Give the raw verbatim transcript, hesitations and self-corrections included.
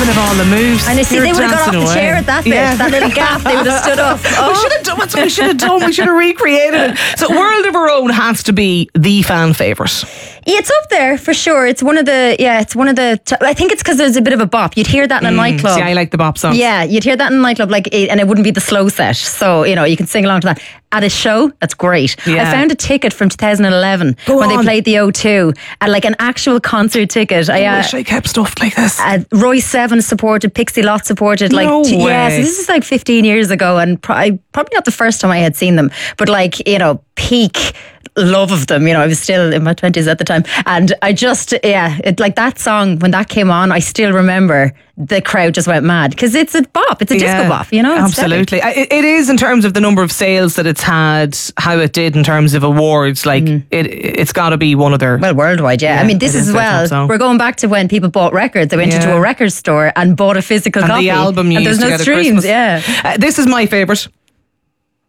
giving it all the moves. And I see You're they would have got off dancing the away. chair at that bit, Yeah. that little gap. They would have stood up. Oh. We should have done. That's what we should have done. We should have recreated it. So, World of Our Own has to be the fan favourite. Yeah, it's up there for sure. It's one of the, yeah, it's one of the, t- I think it's because there's a bit of a bop. You'd hear that in a nightclub. See, I like the bop songs. Yeah, you'd hear that in a nightclub, like, it, and it wouldn't be the slow set. So, you know, you can sing along to that. At a show, that's great. Yeah. I found a ticket from two thousand eleven Go when on. they played the O two, and like an actual concert ticket. I, I uh, wish I kept stuff like this. uh, Roy Seven supported, Pixie Lott supported. Like, No t- yeah, so way. this is like fifteen years ago, and pro- I, probably not the first time I had seen them, but like, you know, peak love of them. You know, I was still in my twenties at the time, and I just, yeah, it, like that song when that came on, I still remember the crowd just went mad because it's a bop, it's a Yeah, disco bop. You know, It's absolutely. It, it is in terms of the number of sales that it's had, how it did in terms of awards. Like it, it's got to be one of their. Well, worldwide, yeah. Yeah, I mean, this it is is as their top well. song. We're going back to when people bought records. They went Yeah. into a record store and bought a physical And copy. the album you and used there's to no get at streams. Christmas. Yeah. Uh, this is my favourite.